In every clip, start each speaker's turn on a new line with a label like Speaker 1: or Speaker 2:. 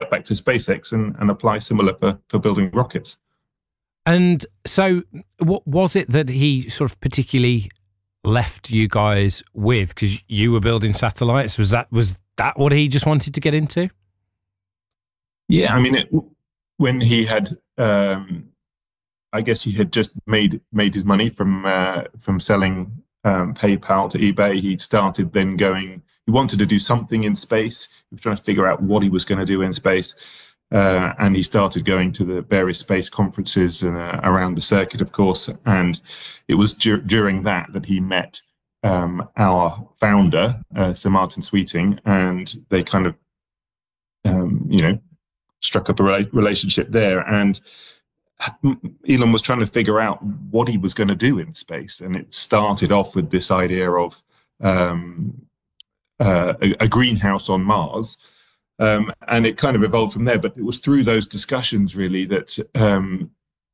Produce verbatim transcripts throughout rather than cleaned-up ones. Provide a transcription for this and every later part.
Speaker 1: get back to SpaceX and, and apply similar for, for building rockets.
Speaker 2: And so what was it that he sort of particularly left you guys with? Because you were building satellites. Was that was that what he just wanted to get into?
Speaker 1: Yeah, I mean, it, when he had, um, I guess he had just made made his money from uh, from selling um, PayPal to eBay. He started then going. He wanted to do something in space. He was trying to figure out what he was going to do in space, uh, and he started going to the various space conferences uh, around the circuit, of course. And it was dur- during that that he met um, our founder, uh, Sir Martin Sweeting, and they kind of, um, you know. struck up a rela- relationship there, and Elon was trying to figure out what he was going to do in space. And it started off with this idea of um, uh, a, a greenhouse on Mars, um, and it kind of evolved from there. But it was through those discussions, really, that um,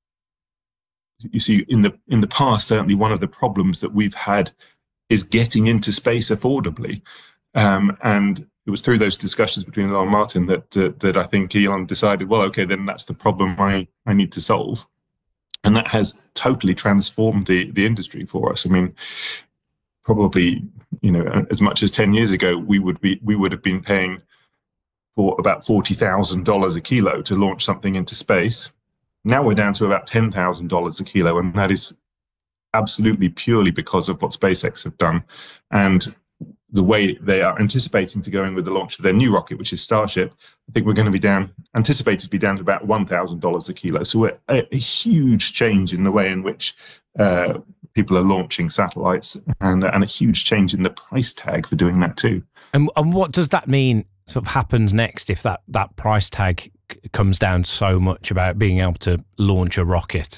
Speaker 1: you see in the in the past, certainly one of the problems that we've had is getting into space affordably, um, and it was through those discussions between Elon and Martin that, uh, that I think Elon decided, well, okay, then that's the problem I, I need to solve. And that has totally transformed the, the industry for us. I mean, probably, you know, as much as ten years ago, we would be, we would have been paying for about forty thousand dollars a kilo to launch something into space. Now we're down to about ten thousand dollars a kilo. And that is absolutely purely because of what SpaceX have done. And the way they are anticipating to go in with the launch of their new rocket, which is Starship, I think we're going to be down, anticipated to be down to about one thousand dollars a kilo. So we're a, a huge change in the way in which uh, people are launching satellites, and, and a huge change in the price tag for doing that too.
Speaker 2: And, and what does that mean sort of happens next if that, that price tag c- comes down so much about being able to launch a rocket?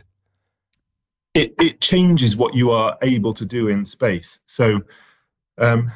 Speaker 1: It, it changes what you are able to do in space. So, um,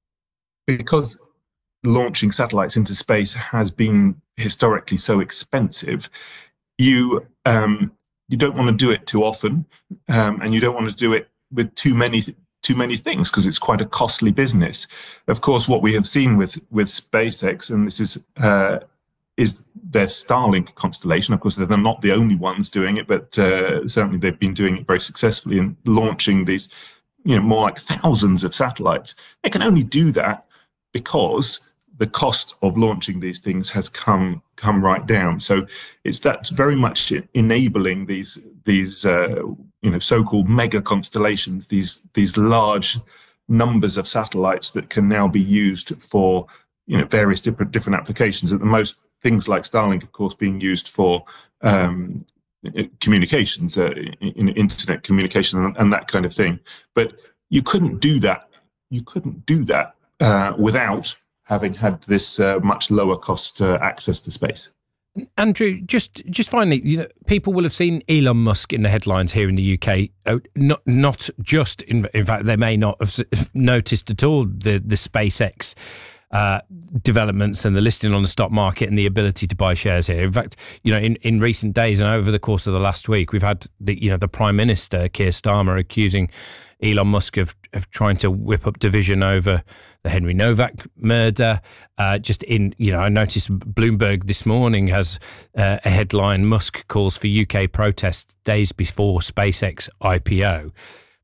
Speaker 1: because launching satellites into space has been historically so expensive, you um, you don't want to do it too often, um, and you don't want to do it with too many too many things because it's quite a costly business. Of course, what we have seen with with SpaceX, and this is uh, is their Starlink constellation. Of course, they're not the only ones doing it, but uh, certainly they've been doing it very successfully in launching these, you know, more like thousands of satellites. They can only do that because the cost of launching these things has come come right down. So it's that's very much enabling these these uh, you know so-called mega constellations, these these large numbers of satellites that can now be used for you know various different different applications. At the most, things like Starlink, of course, being used for um, communications, uh, in internet communication, and, and that kind of thing. But you couldn't do that. You couldn't do that. Uh, without having had this uh, much lower cost uh, access to space.
Speaker 2: Andrew, just just finally, you know, people will have seen Elon Musk in the headlines here in the U K. Uh, not not just in, in fact, they may not have noticed at all the the SpaceX uh, developments and the listing on the stock market and the ability to buy shares here. In fact, you know, in, in recent days and over the course of the last week, we've had the you know the Prime Minister Keir Starmer accusing Elon Musk of, of trying to whip up division over the Henry Novak murder. Uh, just in, you know, I noticed Bloomberg this morning has uh, a headline, Musk calls for U K protest days before SpaceX I P O.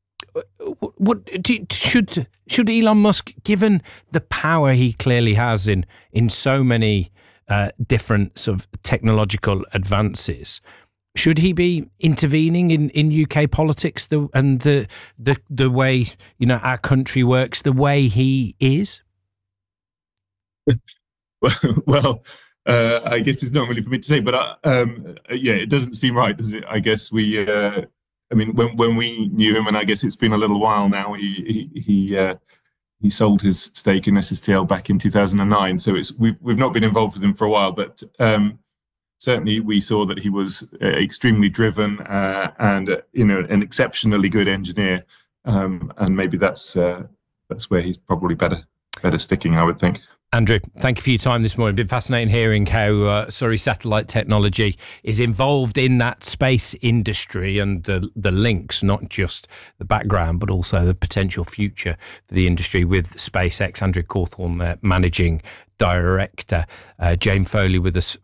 Speaker 2: What do, should should Elon Musk, given the power he clearly has in in so many uh, different sort of technological advances, should he be intervening in, in U K politics the, and the, the the way you know our country works, the way he is?
Speaker 1: Well, well uh, I guess it's not really for me to say, but uh, um, yeah, it doesn't seem right, does it? I guess we, uh, I mean, when when we knew him, and I guess it's been a little while now, he he he, uh, he sold his stake in S S T L back in two thousand nine, so it's we've we've not been involved with him for a while, but. Um, Certainly, we saw that he was uh, extremely driven uh, and uh, you know an exceptionally good engineer, um, and maybe that's uh, that's where he's probably better better sticking, I would think.
Speaker 2: Andrew, thank you for your time this morning. It's been fascinating hearing how uh, Surrey Satellite Technology is involved in that space industry and the the links, not just the background, but also the potential future for the industry with SpaceX. Andrew Cawthorne, uh, managing director, uh, Jane Foley with us